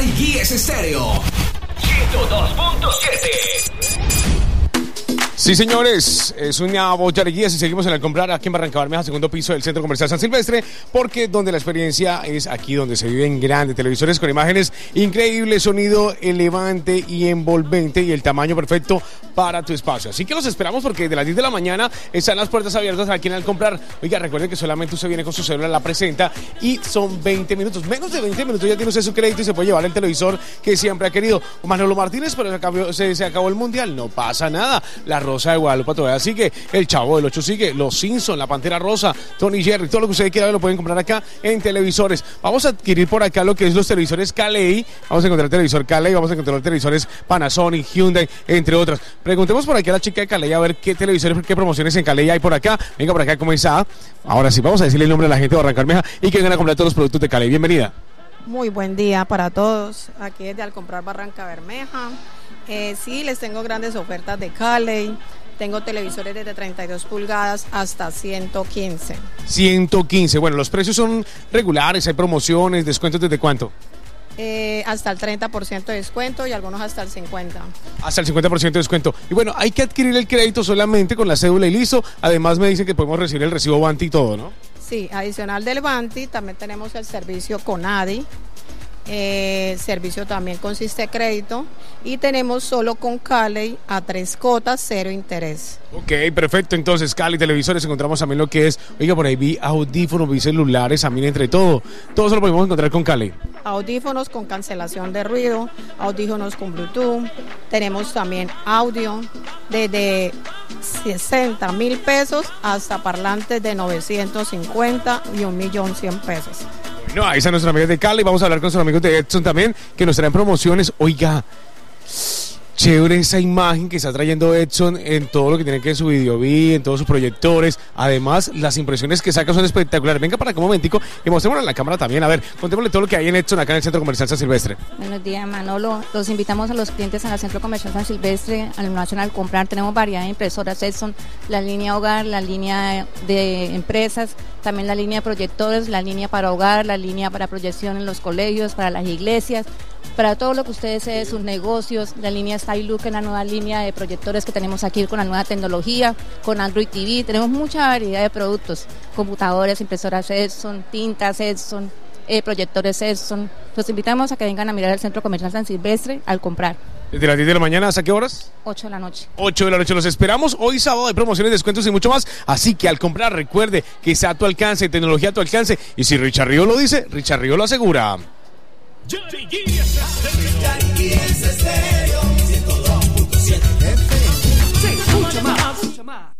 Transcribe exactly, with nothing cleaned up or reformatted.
Jerry Guías Estéreo ciento dos punto siete. Sí, señores, es una voz Jerry Guías y seguimos en el comprar aquí en Barrancabermeja, segundo piso del Centro Comercial San Silvestre, porque donde la experiencia es aquí donde se vive en grande, televisores con imágenes increíbles, sonido elevante y envolvente y el tamaño perfecto para tu espacio. Así que los esperamos porque desde las diez de la mañana están las puertas abiertas aquí en el comprar. Oiga, recuerden que solamente usted viene con su celular, la presenta y son veinte minutos, menos de veinte minutos ya tiene usted su crédito y se puede llevar el televisor que siempre ha querido. Manolo Martínez, pero se acabó, se, se acabó el mundial, no pasa nada. La Rosa de Guadalupe todavía sigue, el Chavo del Ocho sigue, Los Simpson, la Pantera Rosa, Tony Jerry, todo lo que ustedes quieran lo pueden comprar acá en televisores. Vamos a adquirir por acá lo que es los televisores Calei, vamos a encontrar el televisor Calei, vamos a encontrar televisores Panasonic, Hyundai, entre otras. Preguntemos por aquí a la chica de Calei a ver qué televisores, qué promociones en Calei hay por acá. Venga por acá, ¿cómo está? Ahora sí, vamos a decirle el nombre a la gente de Barrancabermeja y que vengan a comprar todos los productos de Calei. Bienvenida. Muy buen día para todos, aquí desde Al Comprar Barrancabermeja. Eh, sí, les tengo grandes ofertas de Calei. Tengo televisores desde treinta y dos pulgadas hasta ciento quince. ciento quince, bueno, los precios son regulares, hay promociones, descuentos ¿desde cuánto? Eh, hasta el treinta por ciento de descuento y algunos hasta el cincuenta por ciento. Hasta el cincuenta por ciento de descuento. Y bueno, hay que adquirir el crédito solamente con la cédula y listo. Además me dicen que podemos recibir el recibo Banti y todo, ¿no? Sí, adicional del Banti, también tenemos el servicio Conadi. Eh, el servicio también consiste en crédito y tenemos solo con Calei a tres cotas, cero interés. Ok, perfecto. Entonces, Calei Televisores, encontramos también lo que es, oiga, por ahí vi audífonos, vi celulares, también entre todo. Todo eso lo podemos encontrar con Calei. Audífonos con cancelación de ruido, audífonos con Bluetooth. Tenemos también audio desde sesenta mil pesos hasta parlantes de novecientos cincuenta y un millón cien pesos. No, ahí están nuestros amigos de Calei. Vamos a hablar con nuestros amigos de Edson también, que nos traen promociones. Oiga, chévere esa imagen que está trayendo Edson en todo lo que tiene que ver su videoví, en todos sus proyectores. Además, las impresiones que saca son espectaculares. Venga para acá un momentico y mostrémosle a la cámara también. A ver, contémosle todo lo que hay en Edson acá en el Centro Comercial San Silvestre. Buenos días, Manolo. Los invitamos a los clientes en el Centro Comercial San Silvestre, a la Nacional Comprar. Tenemos variedad de impresoras Edson, la línea hogar, la línea de empresas, también la línea de proyectores, la línea para hogar, la línea para proyección en los colegios, para las iglesias, para todo lo que ustedes deseen, sus negocios, la línea StyleLook, en la nueva línea de proyectores que tenemos aquí con la nueva tecnología, con Android T V. Tenemos mucha variedad de productos, computadores, impresoras Edson, tintas Edson, eh, proyectores Edson. Los invitamos a que vengan a mirar el Centro Comercial San Silvestre Al Comprar. ¿Desde las diez de la mañana hasta qué horas? ocho de la noche. ocho de la noche los esperamos. Hoy sábado hay promociones, descuentos y mucho más. Así que al comprar, recuerde que está a tu alcance, tecnología a tu alcance. Y si Richard Río lo dice, Richard Río lo asegura. Jerry Guías Estéreo ciento dos punto siete. Se escucha más.